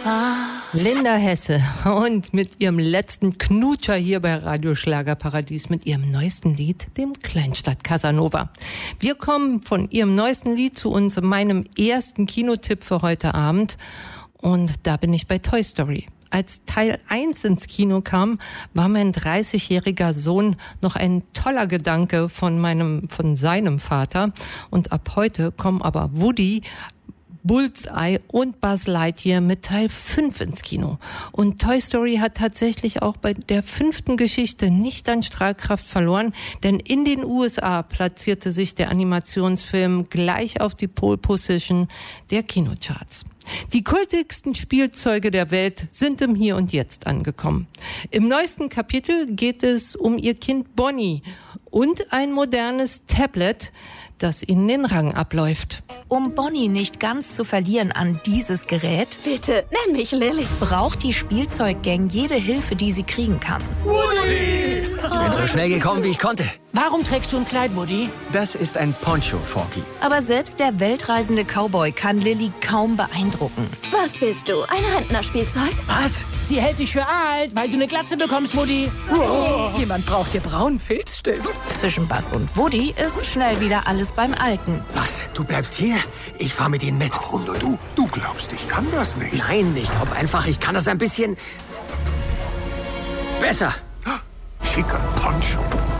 Linda Hesse und mit ihrem letzten Knutscher hier bei Radio Schlagerparadies mit ihrem neuesten Lied, dem Kleinstadt Casanova. Wir kommen von ihrem neuesten Lied zu meinem ersten Kinotipp für heute Abend und da bin ich bei Toy Story. Als Teil 1 ins Kino kam, war mein 30-jähriger Sohn noch ein toller Gedanke von seinem Vater und ab heute kommen aber Woody, Bullseye und Buzz Lightyear mit Teil 5 ins Kino. Und Toy Story hat tatsächlich auch bei der 5. Geschichte nicht an Strahlkraft verloren, denn in den USA platzierte sich der Animationsfilm gleich auf die Pole Position der Kinocharts. Die kultigsten Spielzeuge der Welt sind im Hier und Jetzt angekommen. Im neuesten Kapitel geht es um ihr Kind Bonnie und ein modernes Tablet, das ihnen den Rang abläuft. Um Bonnie nicht ganz zu verlieren an dieses Gerät, bitte, nenn mich Lilly, braucht die Spielzeuggang jede Hilfe, die sie kriegen kann. Woody! Ich bin so schnell gekommen, wie ich konnte. Warum trägst du ein Kleid, Woody? Das ist ein Poncho, Forky. Aber selbst der weltreisende Cowboy kann Lilly kaum beeindrucken. Was bist du, ein Rentnerspielzeug? Was? Sie hält dich für alt, weil du eine Glatze bekommst, Woody. Oh. Jemand braucht hier braunen Filzstift. Zwischen Buzz und Woody ist schnell wieder alles beim Alten. Was? Du bleibst hier? Ich fahr mit ihnen mit. Warum nur du? Du glaubst, ich kann das nicht. Nein, ich glaub einfach, ich kann das ein bisschen besser. Schicker Poncho.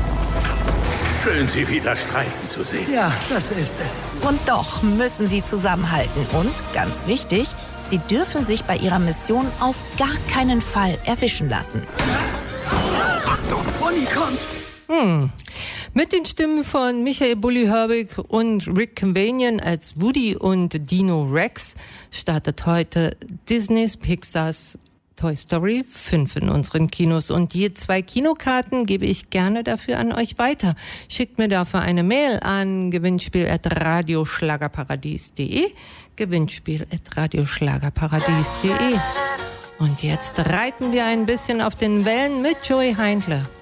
Schön, Sie wieder streiten zu sehen. Ja, das ist es. Und doch müssen sie zusammenhalten. Und, ganz wichtig, sie dürfen sich bei ihrer Mission auf gar keinen Fall erwischen lassen. Achtung, Bonnie kommt! Mit den Stimmen von Michael Bulli Herbig und Rick Convanian als Woody und Dino Rex startet heute Disneys Pixars Toy Story 5 in unseren Kinos. Und je 2 Kinokarten gebe ich gerne dafür an euch weiter. Schickt mir dafür eine Mail an gewinnspiel@radioschlagerparadies.de gewinnspiel@radioschlagerparadies.de Und jetzt reiten wir ein bisschen auf den Wellen mit Joey Heindle.